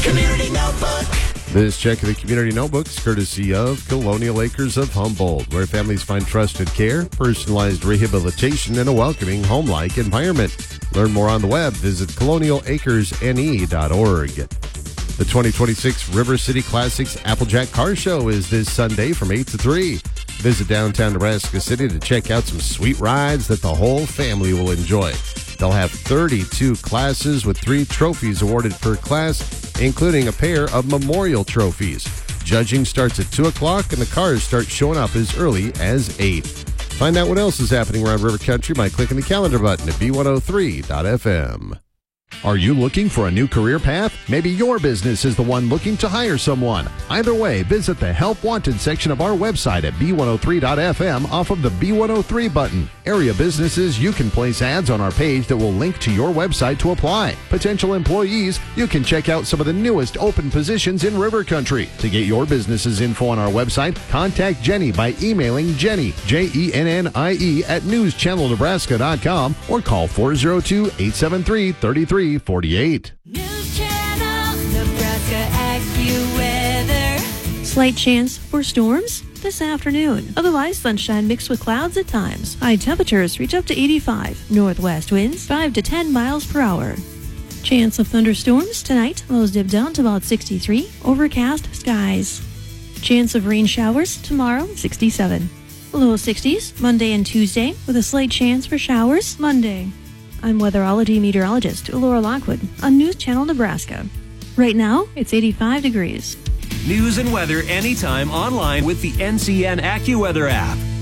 Community Notebook. This check of the Community Notebook is courtesy of Colonial Acres of Humboldt, where families find trusted care, personalized rehabilitation, and a welcoming home-like environment. Learn more on the web. Visit colonialacresne.org. The 2026 River City Classics Applejack Car Show is this Sunday from 8 to 3. Visit downtown Nebraska City to check out some sweet rides that the whole family will enjoy. They'll have 32 classes with 3 trophies awarded per class, including a pair of memorial trophies. Judging starts at 2 o'clock, and the cars start showing up as early as 8. Find out what else is happening around River Country by clicking the calendar button at b103.fm. Are you looking for a new career path? Maybe your business is the one looking to hire someone. Either way, visit the Help Wanted section of our website at b103.fm off of the B103 button. Area businesses, you can place ads on our page that will link to your website to apply. Potential employees, you can check out some of the newest open positions in River Country. To get your business's info on our website, contact Jenny by emailing Jenny, Jennie, at newschannelnebraska.com or call 402-873-3348. News Channel Nebraska AccuWeather. Slight chance for storms this afternoon. Otherwise, sunshine mixed with clouds at times. High temperatures reach up to 85. Northwest winds 5 to 10 miles per hour. Chance of thunderstorms tonight. Lows dip down to about 63. Overcast skies. Chance of rain showers tomorrow, 67. Low 60s Monday and Tuesday with a slight chance for showers Monday. I'm weatherology meteorologist Laura Lockwood on News Channel Nebraska. Right now, it's 85 degrees. News and weather anytime online with the NCN AccuWeather app.